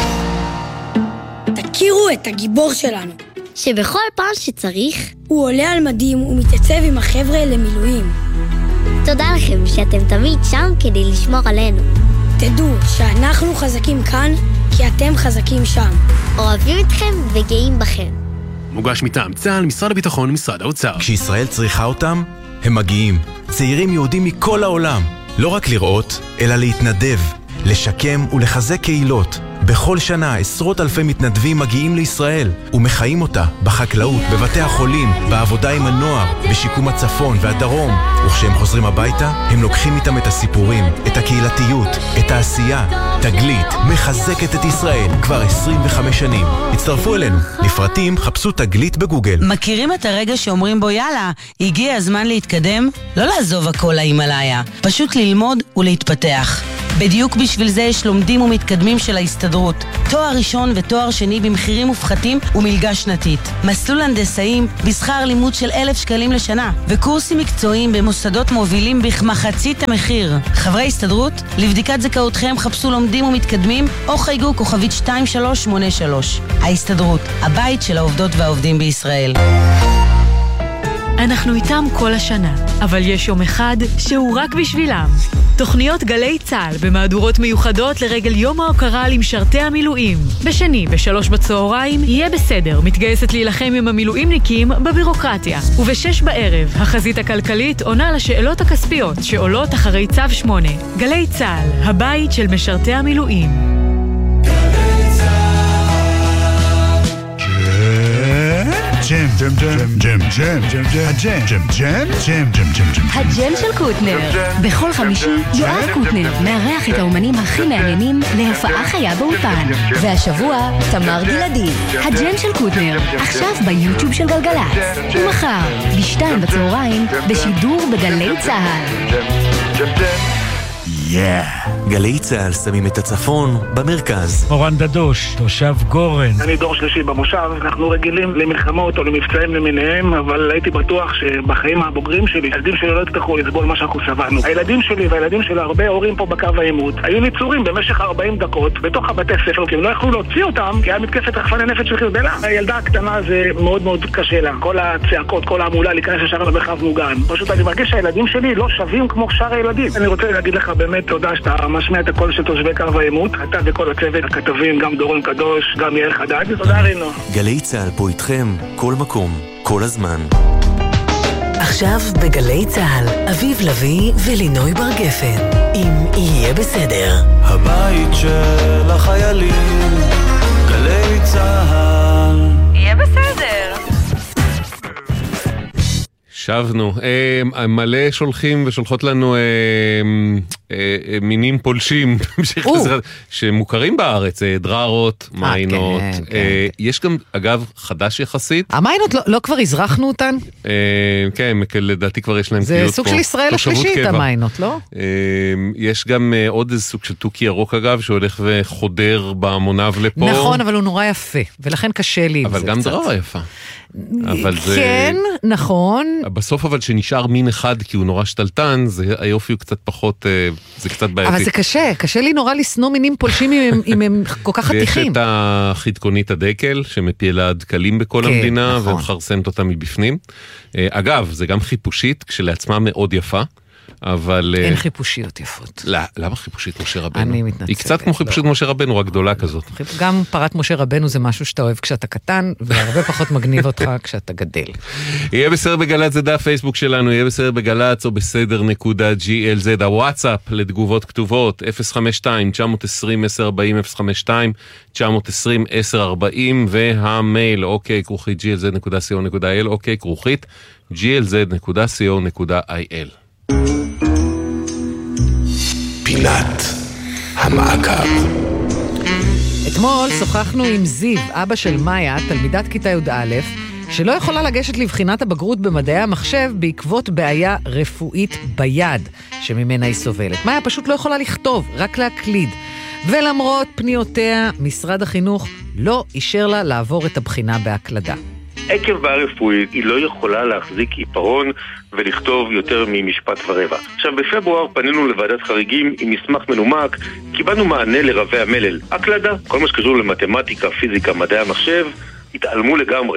Speaker 7: תכירו את הגיבור שלנו,
Speaker 8: שבכל פעם שצריך
Speaker 7: הוא עולה על מדים ומתייצב עם החבר'ה למילואים.
Speaker 8: תודה לכם שאתם תמיד שם כדי לשמור עלינו.
Speaker 7: תדעו שאנחנו חזקים כאן כי אתם חזקים שם.
Speaker 8: אוהבים אתכם וגאים בכם.
Speaker 9: מוגש מטעם צה"ל, משרד הביטחון ומשרד האוצר.
Speaker 10: כשישראל צריכה אותם, הם מגיעים. צעירים יהודים מכל העולם. לא רק לראות, אלא להתנדב, לשקם ולחזק קהילות. בכל שנה עשרות אלפי מתנדבים מגיעים לישראל ומחיים אותה בחקלאות, בבתי החולים, בעבודה עם הנוער, בשיקום הצפון והדרום. וכשהם חוזרים הביתה, הם לוקחים איתם את הסיפורים, את הקהילתיות, את העשייה. תגלית מחזקת את ישראל כבר עשרים וחמש שנים. הצטרפו אלינו. לפרטים חפשו תגלית בגוגל.
Speaker 11: מכירים את הרגע שאומרים בו יאללה, הגיע הזמן להתקדם? לא לעזוב הכל להימאליה, פשוט ללמוד ולהתפתח. בדיוק בשביל זה יש לומדים ומתקדמים של ההסתדרות. תואר ראשון ותואר שני במחירים מופחתים ומלגה שנתית. מסלול הנדסאים בשכר לימוד של אלף שקלים לשנה. וקורסים מקצועיים במוסדות מובילים בכמחצית המחיר. חברי הסתדרות, לבדיקת זכאותכם חפשו לומדים ומתקדמים או חייגו כוכבית שתיים שלוש שמונה שלוש. ההסתדרות, הבית של העובדות והעובדים בישראל.
Speaker 12: אנחנו איתם כל השנה, אבל יש יום אחד שהוא רק בשבילם. תוכניות גלי צהל במהדורות מיוחדות לרגל יום ההוקרה למשרתי המילואים. בשני, בשלוש בצהריים, יהיה בסדר, מתגייסת להילחם עם המילואימניקים בבירוקרטיה. ובשש בערב, החזית הכלכלית עונה לשאלות הכספיות שעולות אחרי צו שמונה. גלי צהל, הבית של משרתי המילואים.
Speaker 13: ג'ם, ג'ם, ג'ם, ג'ם, ג'ם, ג'ם, הג'ם, ג'ם, ג'ם, ג'ם, ג'ם, ג'ם, ג'ם.
Speaker 14: הג'ם של קוטנר. בכל חמישי, יואב קוטנר מארח את האומנים הכי מעניינים להופעה חיה באולפן. והשבוע, תמר גלעדי. הג'ם של קוטנר, עכשיו ביוטיוב של גלגלצ. ומחר, בשתיים בצהריים, בשידור בגלי צהל.
Speaker 10: Yeah. גלי צהל שמים את הצפון במרכז.
Speaker 15: אורן דדוש, תושב גורן.
Speaker 5: אני דור שלישי במושב, אנחנו רגילים למלחמות או למבצעים למיניהם, אבל הייתי בטוח שבחיים הבוגרים שלי, הילדים שלי לא יצטרכו לסבול מה שאנחנו סבלנו. הילדים שלי והילדים של הרבה הורים פה בקו העימות היו ניצורים במשך ארבעים דקות בתוך הבתי ספר, כי הם לא יכלו להוציא אותם, כי היה מתקפת רחפני נפץ של חיזבאללה. הילדה הקטנה זה מאוד מאוד קשה לה. כל הצעקות, כל העמולה להיכנס ישר למרחב מוגן. פשוט אני מרגיש שהילדים שלי לא שווים כמו שאר הילדים. אני רוצה להגיד לך באמת תודה שאתה משמיע את הקול של תושבי קו העימות, אתה וכל הצוות, הכתבים, גם דורון קדוש, גם יאיר חדד. תודה רינו.
Speaker 10: גלי צהל פה איתכם, כל מקום, כל הזמן.
Speaker 6: עכשיו בגלי צהל, אביב לוי ולינוי בר גפן, אם יהיה בסדר.
Speaker 16: הבית של החיילים, גלי צהל.
Speaker 3: יהיה בסדר.
Speaker 1: שבנו, אה, מלא שולחים ושולחות לנו אה, אה, אה, מינים פולשים שמוכרים בארץ, אה, דררות, מיינות.
Speaker 2: כן, כן,
Speaker 1: אה,
Speaker 2: כן.
Speaker 1: יש גם, אגב, חדש יחסית.
Speaker 2: המיינות לא, לא כבר הזרחנו אותן?
Speaker 1: אה, כן, לדעתי כבר יש להם
Speaker 2: זה סוג של ישראל השלישית, המיינות, לא?
Speaker 1: אה, יש גם אה, עוד איזה סוג של תוכי ירוק, אגב, שהולך וחודר בהמוניו לפה.
Speaker 2: נכון, אבל הוא נורא יפה, ולכן קשה לי עם זה
Speaker 1: אבל גם
Speaker 2: קצת.
Speaker 1: דררה יפה. אבל זה...
Speaker 2: כן, נכון.
Speaker 1: בסוף אבל שנשאר מין אחד כי הוא נורא שתלטן, זה היופי הוא קצת פחות, זה קצת בעייתי.
Speaker 2: אבל זה קשה, קשה לי נורא לסנוע מינים פולשים אם הם, אם הם כל כך חתיכים.
Speaker 1: יש את החידקונית הדקל שמפילה דקלים בכל כן, המדינה, נכון. ומחרסנת אותה מבפנים. אגב, זה גם חיפושית, כשלעצמה מאוד יפה. אבל...
Speaker 2: אין חיפושיות יפות.
Speaker 1: לא, למה חיפושית משה רבנו?
Speaker 2: אני מתנצלת.
Speaker 1: היא קצת כמו חיפושית משה רבנו, רק גדולה כזאת.
Speaker 2: גם פרת משה רבנו זה משהו שאתה אוהב כשאתה קטן, והרבה פחות מגניב אותך כשאתה גדל.
Speaker 1: יהיה בסדר בגלץ, זה דף פייסבוק שלנו, יהיה בסדר בגלץ או בסדר נקודה ג'י אל זד. הוואטסאפ לתגובות כתובות, אפס חמש שתיים תשע עשרים עשר ארבעים, אפס חמש שתיים תשע עשרים עשר ארבעים, והמייל, אוקיי, כרוכית ג'י אל זד נקודה סי או נקודה איי אל, אוקיי, כרוכית ג'י אל זד נקודה סי או נקודה איי אל.
Speaker 10: פינת המעקב.
Speaker 2: אתמול שוחחנו עם זיו, אבא של מאיה, תלמידת כיתה י"א, שלא יכולה לגשת לבחינת הבגרות במדעי המחשב בעקבות בעיה רפואית ביד שממנה היא סובלת. מאיה פשוט לא יכולה לכתוב, רק להקליד. ולמרות פניותיה, משרד החינוך לא אישר לה לעבור את הבחינה בהקלדה.
Speaker 17: עקב בעיה רפואית היא לא יכולה להחזיק עיפרון ולכתוב יותר ממשפט ורבע. עכשיו בפברואר פנינו לוועדת חריגים עם מסמך מנומק, קיבלנו מענה לרבי המלל. הקלדה, כל מה שקשור למתמטיקה, פיזיקה, מדעי המחשב, התעלמו לגמרי.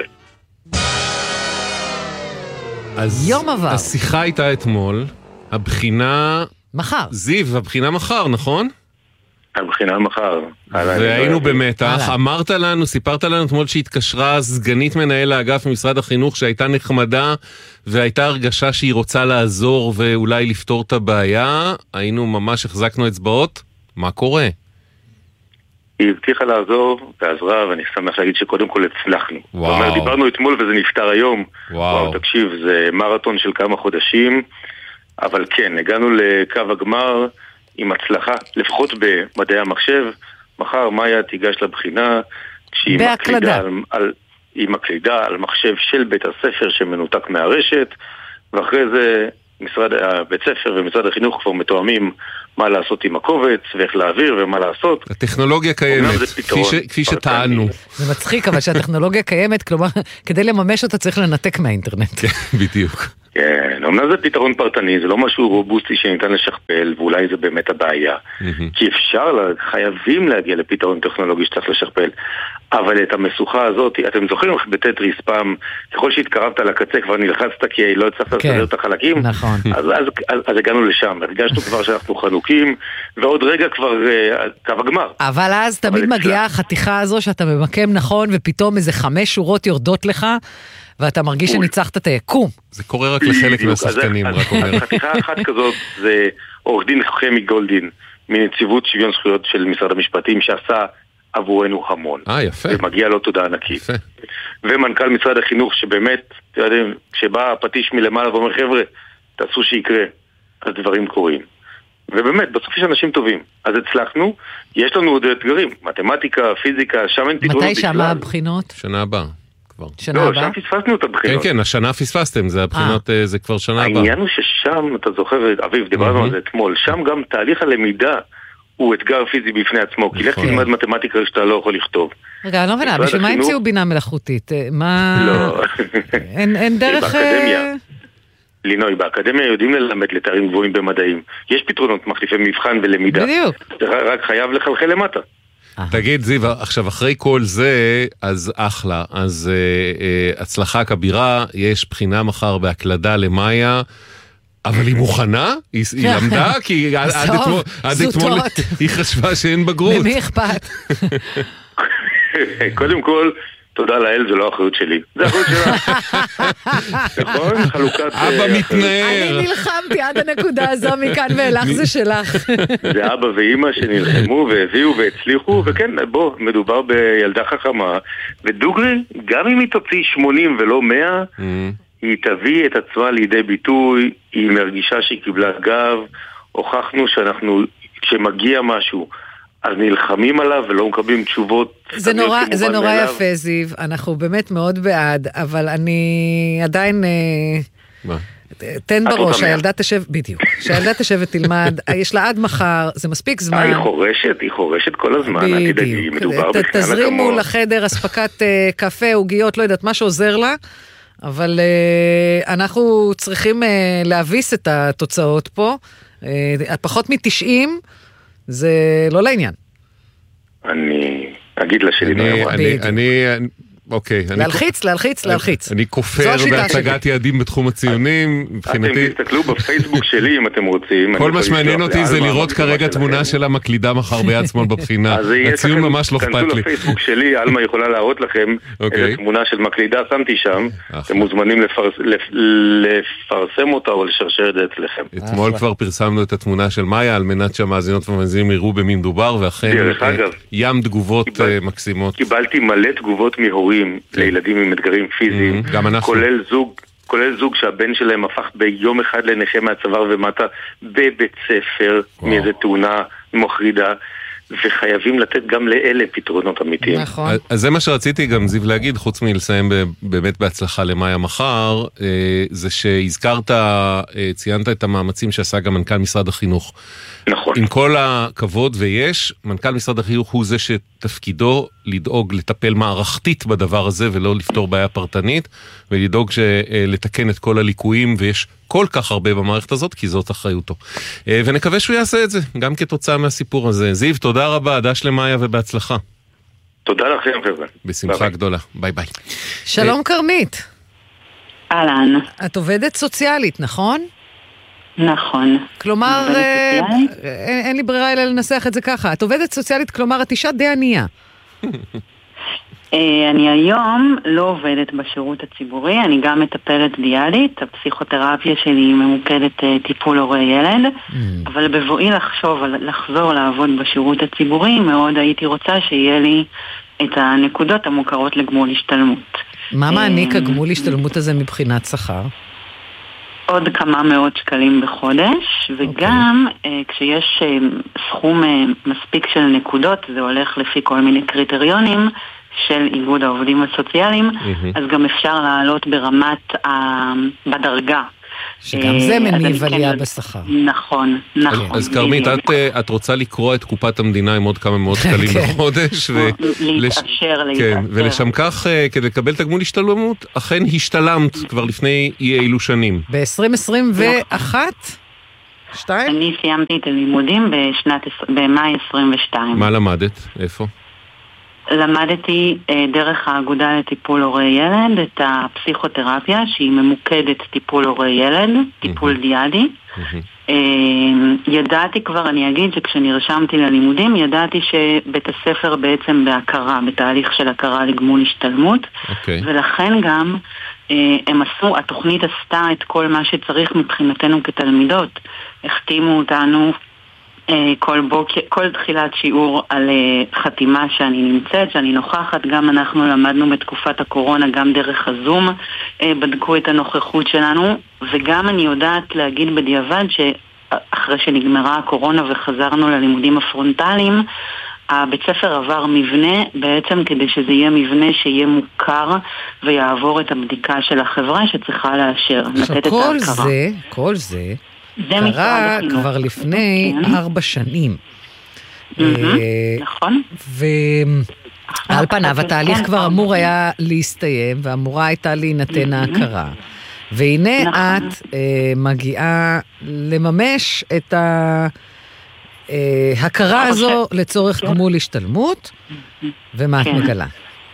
Speaker 1: אז
Speaker 2: יום עבר.
Speaker 1: השיחה הייתה אתמול, הבחינה...
Speaker 2: מחר.
Speaker 1: זיו, הבחינה מחר, נכון?
Speaker 17: הבחינה מחר.
Speaker 1: והיינו במתח, אמרת לנו, סיפרת לנו אתמול שהתקשרה סגנית מנהל האגף במשרד החינוך שהייתה נחמדה והייתה הרגשה שהיא רוצה לעזור ואולי לפתור את הבעיה, היינו ממש החזקנו אצבעות, מה קורה?
Speaker 17: היא הבטיחה לעזור ועזרה, ואני שמח להגיד שקודם כל הצלחנו. זאת אומרת, דיברנו אתמול וזה נפתר היום.
Speaker 1: וואו.
Speaker 17: וואו, תקשיב, זה מרתון של כמה חודשים, אבל כן, הגענו לקו הגמר עם הצלחה, לפחות במדעי המחשב. מחר מאיה תיגש לבחינה, כשהיא מקלידה על, על, היא מקלידה על מחשב של בית הספר שמנותק מהרשת, ואחרי זה משרד הבית ספר ומשרד החינוך כבר מתואמים מה לעשות עם הקובץ ואיך להעביר ומה לעשות.
Speaker 1: הטכנולוגיה קיימת, כפי, ש... כפי שטענו.
Speaker 2: זה מצחיק, אבל שהטכנולוגיה קיימת, כלומר, כדי לממש אותה צריך לנתק מהאינטרנט.
Speaker 1: בדיוק.
Speaker 17: כן, אומנם זה פתרון פרטני, זה לא משהו רובוסטי שניתן לשכפל, ואולי זה באמת הבעיה. כי אפשר, חייבים להגיע לפתרון טכנולוגי שצריך לשכפל. אבל את המסוכה הזאת, אתם זוכרים איך בטטריס פעם, ככל שהתקרבת לקצה כבר נלחצת כי לא הצלחת לסדר את החלקים?
Speaker 2: נכון.
Speaker 17: אז, אז, אז, אז הגענו לשם, הרגשנו כבר שאנחנו חנוקים, ועוד רגע כבר קו הגמר.
Speaker 2: אבל אז תמיד מגיעה החתיכה הזו שאתה ממקם נכון, ופתאום איזה חמש שורות יורדות לך, ואתה מרגיש שניצחת את היקום.
Speaker 1: זה קורה רק לחלק מהשחקנים, רק אומר.
Speaker 17: חתיכה אחת כזאת זה עורך דין חמי גולדין, מנציבות שוויון זכויות של משרד המשפטים, שעשה עבורנו המון.
Speaker 1: אה, יפה.
Speaker 17: ומגיע לו תודה ענקית.
Speaker 1: יפה.
Speaker 17: ומנכ"ל משרד החינוך שבאמת, אתם יודעים, כשבא הפטיש מלמעלה ואומר, חבר'ה, תעשו שיקרה, אז דברים קורים. ובאמת, בסוף יש אנשים טובים. אז הצלחנו, יש לנו עוד אתגרים, מתמטיקה, פיזיקה, שם אין פתרונות בכלל.
Speaker 2: מתי שמה הבחינות?
Speaker 1: שנה הבאה.
Speaker 2: שנה
Speaker 17: לא,
Speaker 2: הבאה?
Speaker 17: שם פספסנו את הבחינות.
Speaker 1: כן, כן, השנה פספסתם, זה הבחינות, זה כבר שנה הבאה.
Speaker 17: העניין הוא ששם, אתה זוכר, אביב, דיברנו על זה אתמול, שם גם תהליך הלמידה הוא אתגר פיזי בפני עצמו, כי לך תלמד מתמטיקה שאתה לא יכול לכתוב.
Speaker 2: רגע, אני לא מבינה, בשביל מה המציאו בינה מלאכותית? מה...
Speaker 17: לא.
Speaker 2: אין דרך...
Speaker 17: באקדמיה, לינוי, באקדמיה יודעים ללמד לתארים גבוהים במדעים. יש פתרונות מחליפי מבחן ולמידה.
Speaker 2: בדיוק.
Speaker 17: אתה רק חייב לחלחל למטה.
Speaker 1: תגיד זיו, עכשיו אחרי כל זה, אז אחלה, אז אה, אה, הצלחה כבירה, יש בחינה מחר בהקלדה למאיה, אבל היא מוכנה? היא, היא למדה? כי עד, עד אתמול, עד אתמול היא חשבה שאין בגרות.
Speaker 2: למי אכפת?
Speaker 17: קודם כל, תודה לאל, זה לא האחריות שלי. זה האחריות שלה. נכון? חלוקת...
Speaker 1: אבא מתנער.
Speaker 2: אני נלחמתי עד הנקודה הזו, מכאן ואילך זה שלך.
Speaker 17: זה אבא ואמא שנלחמו והביאו והצליחו, וכן, בוא, מדובר בילדה חכמה, ודוגרי, גם אם היא תוציא שמונים ולא מאה, היא תביא את עצמה לידי ביטוי, היא מרגישה שהיא קיבלה גב, הוכחנו שאנחנו, כשמגיע משהו, אז נלחמים עליו ולא מקבלים תשובות.
Speaker 2: זה נורא, זה נורא יפה, זיו, אנחנו באמת מאוד בעד, אבל אני עדיין...
Speaker 1: מה?
Speaker 2: תן בראש, הילדה תשב, בדיוק, שהילדה תשב ותלמד, יש לה עד מחר, זה מספיק זמן.
Speaker 17: היא חורשת, היא חורשת כל הזמן,
Speaker 2: בדיוק. תזרימו לחדר אספקת קפה, עוגיות, לא יודעת, מה שעוזר לה, אבל אנחנו צריכים להביס את התוצאות פה, פחות מ-תשעים, זה לא לעניין.
Speaker 17: אני אגיד לה שלי נורא.
Speaker 1: אני... אוקיי.
Speaker 2: להלחיץ, להלחיץ, להלחיץ.
Speaker 1: אני כופר בהצגת יעדים בתחום הציונים.
Speaker 17: אתם תסתכלו בפייסבוק שלי אם אתם רוצים.
Speaker 1: כל מה שמעניין אותי זה לראות כרגע תמונה של המקלידה מחר ביד שמאל בבחינה. הציון ממש לא אכפת לי.
Speaker 17: כנסו לפייסבוק שלי, אלמה יכולה להראות לכם איזה תמונה של מקלידה, שמתי שם. אתם מוזמנים לפרסם אותה או לשרשר את זה אצלכם.
Speaker 1: אתמול כבר פרסמנו את התמונה של מאיה, על מנת שהמאזינות והמאזינים יראו במי מדובר, ואכן ים תגובות מקסימות.
Speaker 17: קיבלתי מלא תגובות מהורים לילדים עם אתגרים פיזיים, כולל זוג, כולל זוג שהבן שלהם הפך ביום אחד לנכה מהצוואר ומטה בבית ספר, מאיזה תאונה מחרידה, וחייבים לתת גם לאלה פתרונות אמיתיים.
Speaker 2: נכון.
Speaker 1: אז זה מה שרציתי גם זיו להגיד, חוץ מלסיים באמת בהצלחה למאיה מחר, זה שהזכרת, ציינת את המאמצים שעשה גם מנכ"ל משרד החינוך.
Speaker 17: נכון.
Speaker 1: עם כל הכבוד ויש, מנכ"ל משרד החינוך הוא זה שתפקידו לדאוג לטפל מערכתית בדבר הזה ולא לפתור בעיה פרטנית, ולדאוג לתקן את כל הליקויים, ויש כל כך הרבה במערכת הזאת, כי זאת אחריותו. ונקווה שהוא יעשה את זה, גם כתוצאה מהסיפור הזה. זיו, תודה רבה, דש למאיה ובהצלחה.
Speaker 17: תודה לכם, חבר'ה.
Speaker 1: בשמחה גדולה, ביי ביי.
Speaker 2: שלום קרנית.
Speaker 18: אהלן.
Speaker 2: את עובדת סוציאלית, נכון?
Speaker 18: נכון.
Speaker 2: כלומר, אה, אין, אין לי ברירה אלא לנסח את זה ככה. את עובדת סוציאלית, כלומר, את אישה די ענייה.
Speaker 18: אני היום לא עובדת בשירות הציבורי, אני גם מטפלת דיאלית, הפסיכותרפיה שלי ממוקדת טיפול הורי ילד, אבל בבואי לחשוב על לחזור לעבוד בשירות הציבורי, מאוד הייתי רוצה שיהיה לי את הנקודות המוכרות לגמול השתלמות.
Speaker 2: מה מעניק הגמול השתלמות הזה מבחינת שכר?
Speaker 18: עוד כמה מאות שקלים בחודש, וגם okay. uh, כשיש uh, סכום uh, מספיק של נקודות, זה הולך לפי כל מיני קריטריונים של איגוד העובדים הסוציאליים, mm-hmm. אז גם אפשר לעלות ברמת, uh, בדרגה.
Speaker 2: שגם זה מניב עלייה בשכר.
Speaker 18: נכון, נכון.
Speaker 1: אז כרמית, את רוצה לקרוא את קופת המדינה עם עוד כמה מאות שקלים בחודש,
Speaker 18: להתאפשר, להתאפשר.
Speaker 1: ולשם כך, כדי לקבל תגמול השתלמות, אכן השתלמת כבר לפני אי אילו שנים.
Speaker 2: ב-עשרים עשרים ואחת? שתיים?
Speaker 18: אני סיימתי את הלימודים במאי עשרים ושתיים.
Speaker 1: מה למדת? איפה?
Speaker 18: למדתי דרך האגודה לטיפול הורי ילד את הפסיכותרפיה שהיא ממוקדת טיפול הורי ילד, טיפול דיאדי. ידעתי כבר, אני אגיד שכשנרשמתי ללימודים ידעתי שבית הספר בעצם בהכרה, בתהליך של הכרה לגמול השתלמות, ולכן גם הם עשו, התוכנית עשתה את כל מה שצריך מבחינתנו כתלמידות. החתימו אותנו כל בוקר, כל תחילת שיעור על חתימה שאני נמצאת, שאני נוכחת. גם אנחנו למדנו בתקופת הקורונה, גם דרך הזום בדקו את הנוכחות שלנו, וגם אני יודעת להגיד בדיעבד שאחרי שנגמרה הקורונה וחזרנו ללימודים הפרונטליים, הבית ספר עבר מבנה בעצם כדי שזה יהיה מבנה שיהיה מוכר ויעבור את הבדיקה של החברה שצריכה לאשר, לתת את ההכרה.
Speaker 2: כל זה, כל זה קרה כבר לפני ארבע שנים.
Speaker 18: נכון.
Speaker 2: ועל פניו התהליך כבר אמור היה להסתיים, ואמורה הייתה להינתן ההכרה. והנה את מגיעה לממש את ההכרה הזו לצורך גמול השתלמות, ומה את מגלה?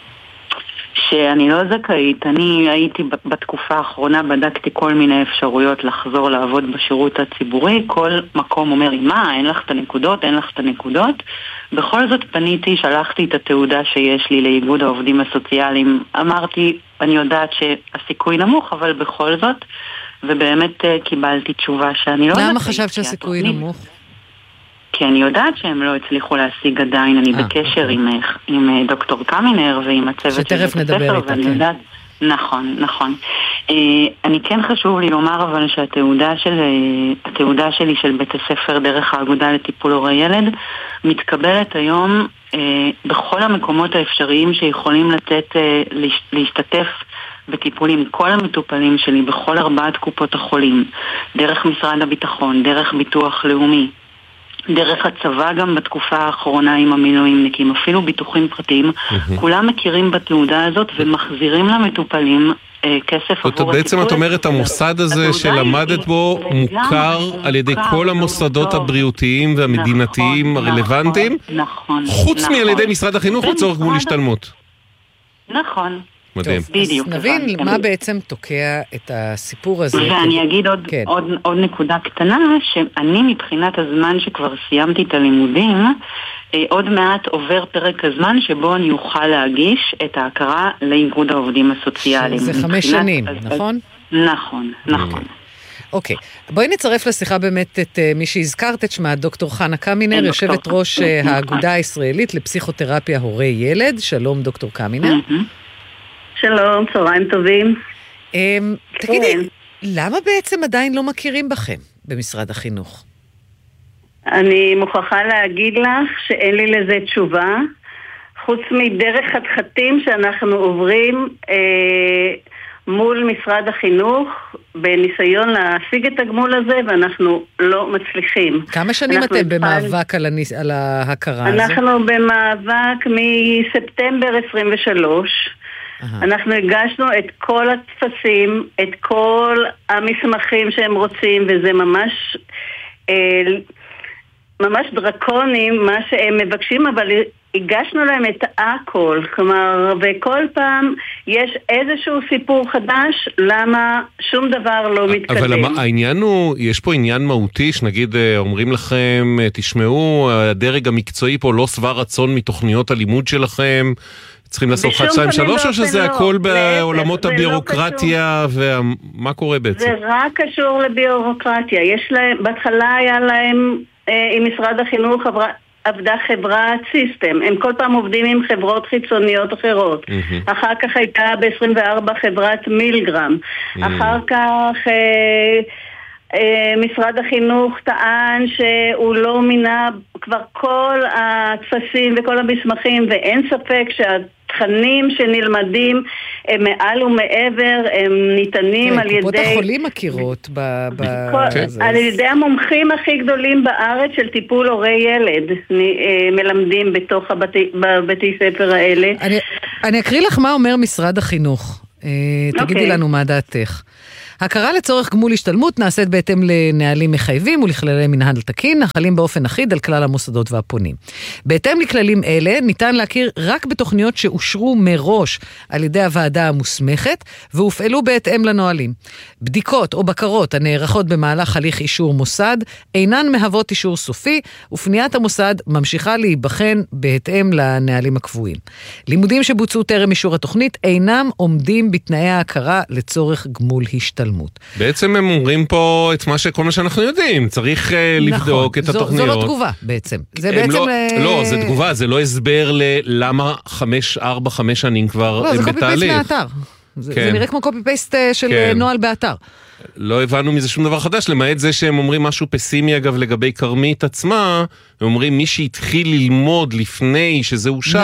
Speaker 18: שאני לא זכאית. אני הייתי בתקופה האחרונה, בדקתי כל מיני אפשרויות לחזור לעבוד בשירות הציבורי. כל מקום אומר לי, מה, אין לך את הנקודות, אין לך את הנקודות. בכל זאת פניתי, שלחתי את התעודה שיש לי לאיגוד העובדים הסוציאליים. אמרתי, אני יודעת שהסיכוי נמוך, אבל בכל זאת, ובאמת קיבלתי תשובה שאני לא זכאית.
Speaker 2: למה חשבת שהסיכוי נמוך?
Speaker 18: כי אני יודעת שהם לא הצליחו להשיג עדיין. אני בקשר עם, עם דוקטור קמינר ועם הצוות של בית הספר, ואני יודעת, נכון, נכון. אני כן חשוב לי לומר אבל שהתעודה של, התעודה שלי של בית הספר דרך האגודה לטיפול הורי ילד מתקבלת היום בכל המקומות האפשריים שיכולים לתת, להשתתף בטיפולים. כל המטופלים שלי בכל ארבעת קופות החולים, דרך משרד הביטחון, דרך ביטוח לאומי, דרך הצבא גם בתקופה האחרונה עם המילואימניקים, אפילו ביטוחים פרטיים, כולם מכירים בתעודה הזאת ומחזירים למטופלים כסף עבור...
Speaker 1: בעצם את אומרת, המוסד הזה שלמדת בו מוכר על ידי כל המוסדות הבריאותיים והמדינתיים הרלוונטיים, חוץ מעל ידי משרד החינוך לצורך גמול השתלמות.
Speaker 18: נכון.
Speaker 1: מדהים.
Speaker 18: בדיוק.
Speaker 2: אז נבין מה בעצם תוקע את הסיפור הזה.
Speaker 18: ואני אגיד עוד, כן. עוד, עוד נקודה קטנה, שאני מבחינת הזמן שכבר סיימתי את הלימודים, עוד מעט עובר פרק הזמן שבו אני אוכל להגיש את ההכרה לאיגוד העובדים הסוציאליים.
Speaker 2: זה חמש שנים, אז, נכון?
Speaker 18: נכון, נכון.
Speaker 2: אוקיי, בואי נצרף לשיחה באמת את מי שהזכרת את שמה, דוקטור חנה קמינר, יושבת ראש האגודה הישראלית לפסיכותרפיה הורי ילד. שלום דוקטור קמינר.
Speaker 4: שלום, צהריים טובים.
Speaker 2: תגידי, למה בעצם עדיין לא מכירים בכם במשרד החינוך?
Speaker 4: אני מוכרחה להגיד לך שאין לי לזה תשובה, חוץ מדרך חתחתים שאנחנו עוברים אה, מול משרד החינוך בניסיון להשיג את הגמול הזה, ואנחנו לא מצליחים.
Speaker 2: כמה שנים אתם במאבק על, הניס... על ההכרה הזו?
Speaker 4: אנחנו במאבק מספטמבר עשרים ושלוש. אנחנו הגשנו את כל התפסים, את כל המסמכים שהם רוצים, וזה ממש אה, ממש דרקונים מה שהם מבקשים, אבל הגשנו להם את הכל. כלומר, וכל פעם יש איזשהו סיפור חדש למה שום דבר לא מתקדם.
Speaker 1: אבל העניין הוא, יש פה עניין מהותי שנגיד אומרים לכם, תשמעו, הדרג המקצועי פה לא שבע רצון מתוכניות הלימוד שלכם, צריכים לעשות אחת, שתיים, שלוש, או שזה הכל בעולמות הבירוקרטיה, ומה קורה בעצם?
Speaker 4: זה רק קשור לבירוקרטיה. יש להם, בהתחלה היה להם, עם משרד החינוך עבדה חברת סיסטם. הם כל פעם עובדים עם חברות חיצוניות אחרות. אחר כך הייתה ב-עשרים וארבע חברת מילגרם. אחר כך משרד החינוך טען שהוא לא מינה כבר כל התפסים וכל המסמכים, ואין ספק שהתכנים שנלמדים הם מעל ומעבר, הם ניתנים על ידי...
Speaker 2: קופות החולים מכירות
Speaker 4: על ידי המומחים הכי גדולים בארץ של טיפול הורי ילד, מלמדים בתוך הבתי ספר האלה.
Speaker 2: אני אקריא לך מה אומר משרד החינוך. תגידי לנו מה דעתך. הכרה לצורך גמול השתלמות נעשית בהתאם לנהלים מחייבים ולכללי מנהל תקין, החלים באופן אחיד על כלל המוסדות והפונים. בהתאם לכללים אלה, ניתן להכיר רק בתוכניות שאושרו מראש על ידי הוועדה המוסמכת, והופעלו בהתאם לנהלים. בדיקות או בקרות הנערכות במהלך הליך אישור מוסד, אינן מהוות אישור סופי, ופניית המוסד ממשיכה להיבחן בהתאם לנהלים הקבועים. לימודים שבוצעו טרם אישור התוכנית, אינם עומדים בתנאי ההכרה לצורך גמול השתלמות.
Speaker 1: בעצם הם אומרים פה את מה שכל מה שאנחנו יודעים, צריך לבדוק את התוכניות.
Speaker 2: זו לא תגובה בעצם. זה בעצם...
Speaker 1: לא, זה תגובה, זה לא הסבר ללמה חמש, ארבע, חמש שנים כבר הם בתהליך.
Speaker 2: לא, זה קופי פייסט מהאתר. זה נראה כמו קופי פייסט של נוהל באתר.
Speaker 1: לא הבנו מזה שום דבר חדש, למעט זה שהם אומרים משהו פסימי אגב לגבי קרמית עצמה, הם אומרים מי שהתחיל ללמוד לפני שזה אושר,